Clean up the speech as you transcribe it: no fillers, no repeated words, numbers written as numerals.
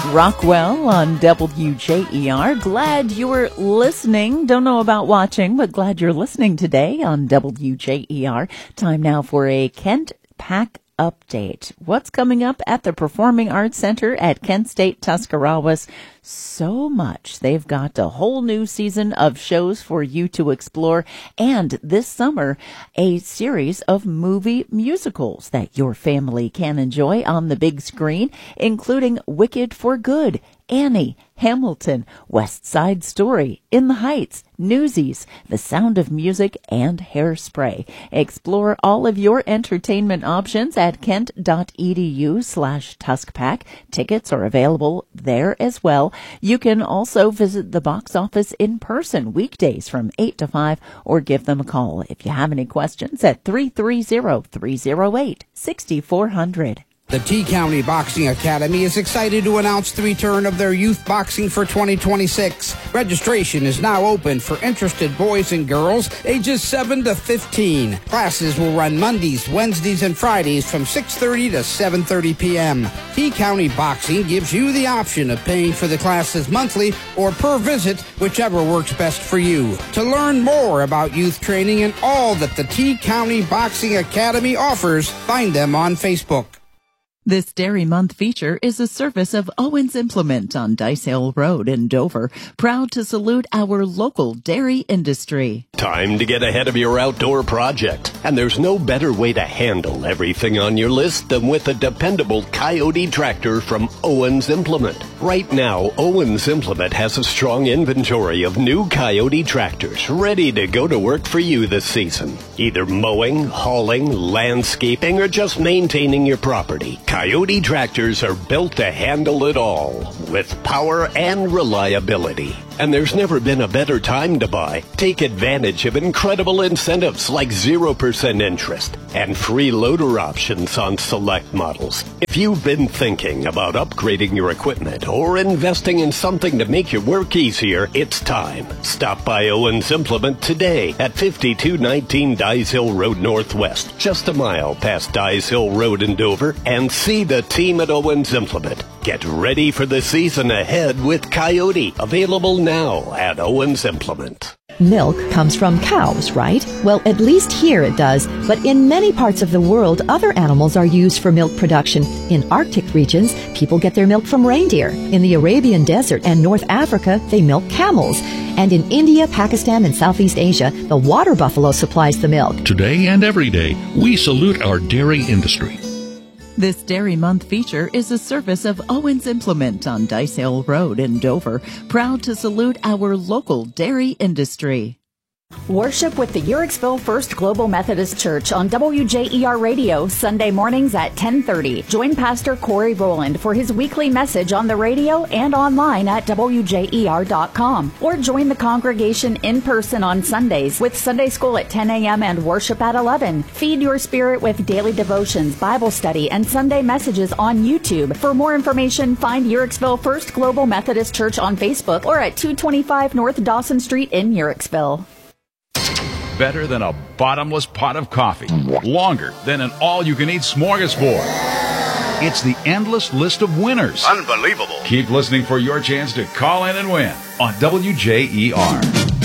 Rockwell on WJER. Glad you were listening. Don't know about watching, but glad you're listening today on WJER. Time now for a Kent Pack update. What's coming up at the Performing Arts Center at Kent State Tuscarawas? So much. They've got a whole new season of shows for you to explore, and this summer, a series of movie musicals that your family can enjoy on the big screen, including Wicked for Good, Annie, Hamilton, West Side Story, In the Heights, Newsies, The Sound of Music, and Hairspray. Explore all of your entertainment options at kent.edu/TuskPack. Tickets are available there as well. You can also visit the box office in person weekdays from 8 to 5 or give them a call if you have any questions at 330-308-6400. The T-County Boxing Academy is excited to announce the return of their youth boxing for 2026. Registration is now open for interested boys and girls ages 7 to 15. Classes will run Mondays, Wednesdays, and Fridays from 6:30 to 7:30 p.m. T-County Boxing gives you the option of paying for the classes monthly or per visit, whichever works best for you. To learn more about youth training and all that the T-County Boxing Academy offers, find them on Facebook. This Dairy Month feature is a service of Owens Implement on Dice Hill Road in Dover, proud to salute our local dairy industry. Time to get ahead of your outdoor project. And there's no better way to handle everything on your list than with a dependable Coyote tractor from Owens Implement. Right now, Owens Implement has a strong inventory of new Coyote tractors ready to go to work for you this season. Either mowing, hauling, landscaping, or just maintaining your property. Coyote tractors are built to handle it all with power and reliability. And there's never been a better time to buy. Take advantage of incredible incentives like 0% interest and free loader options on select models. If you've been thinking about upgrading your equipment or investing in something to make your work easier, it's time. Stop by Owens Implement today at 5219 Dyes Hill Road Northwest, just a mile past Dyes Hill Road in Dover, and see the team at Owens Implement. Get ready for the season ahead with Coyote, available now at Owens Implement. Milk comes from cows, right? Well, at least here it does. But in many parts of the world, other animals are used for milk production. In Arctic regions, people get their milk from reindeer. In the Arabian Desert and North Africa, they milk camels. And in India, Pakistan, and Southeast Asia, the water buffalo supplies the milk. Today and every day, we salute our dairy industry. This Dairy Month feature is a service of Owens Implement on Dice Hill Road in Dover, proud to salute our local dairy industry. Worship with the Uhrichsville First Global Methodist Church on WJER Radio Sunday mornings at 10:30. Join Pastor Corey Rowland for his weekly message on the radio and online at WJER.com. Or join the congregation in person on Sundays with Sunday school at 10 a.m. and worship at 11. Feed your spirit with daily devotions, Bible study, and Sunday messages on YouTube. For more information, find Uhrichsville First Global Methodist Church on Facebook or at 225 North Dawson Street in Uhrichsville. Better than a bottomless pot of coffee. Longer than an all-you-can-eat smorgasbord. It's the endless list of winners. Unbelievable. Keep listening for your chance to call in and win on WJER.